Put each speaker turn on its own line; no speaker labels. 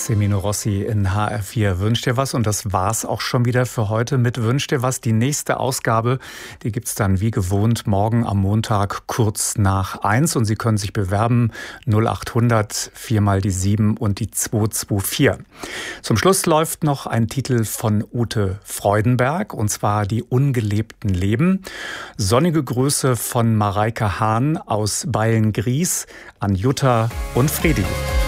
Semino Rossi in HR4 Wünscht dir was, und das war's auch schon wieder für heute mit Wünscht dir was. Die nächste Ausgabe, die gibt's dann wie gewohnt morgen am Montag kurz nach 1, und Sie können sich bewerben 0800 4 mal die 7 und die 224. Zum Schluss läuft noch ein Titel von Ute Freudenberg, und zwar Die ungelebten Leben. Sonnige Grüße von Mareike Hahn aus Beilngries an Jutta und Fredi.